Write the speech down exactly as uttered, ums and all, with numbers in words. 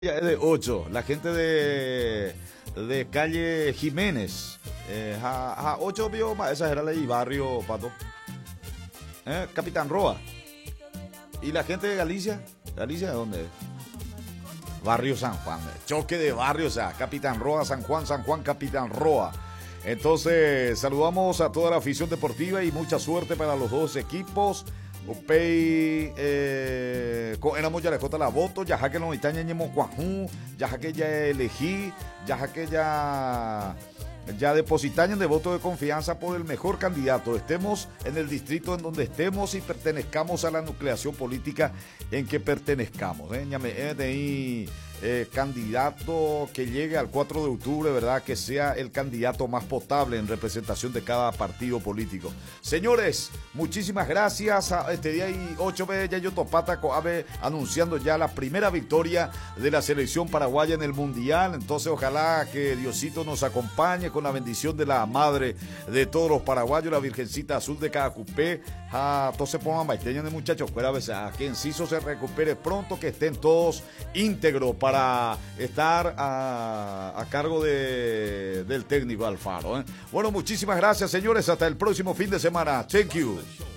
Ya es de ocho, la gente de, de calle Jiménez, eh, a, a ocho vio más exagerarle y barrio Pato, eh, Capitán Roa, y la gente de Galicia, Galicia ¿de dónde es? Barrio San Juan, choque de barrio, o sea, Capitán Roa, San Juan, San Juan, Capitán Roa. Entonces, saludamos a toda la afición deportiva y mucha suerte para los dos equipos. Upei, eh, éramos ya le cota la voto, ya que no está ñemo cuajú, ya que ya elegí, ya que ya ya depositañan de voto de confianza por el mejor candidato, estemos en el distrito en donde estemos y pertenezcamos a la nucleación política en que pertenezcamos, eh, ñame, eh, de ahí, eh, candidato que llegue al cuatro de octubre, ¿verdad? Que sea el candidato más potable en representación de cada partido político. Señores, muchísimas gracias. A este día y ocho veces ya yo topata coabe anunciando ya la primera victoria de la selección paraguaya en el mundial. Entonces, ojalá que Diosito nos acompañe con la bendición de la madre de todos los paraguayos, la Virgencita Azul de Cacupé. A entonces pongan baiteños de muchachos, fuera a veces a que Enciso se recupere pronto, que estén todos íntegros para estar a, a cargo de, del técnico Alfaro, ¿eh? Bueno, muchísimas gracias, señores. Hasta el próximo fin de semana. Thank you.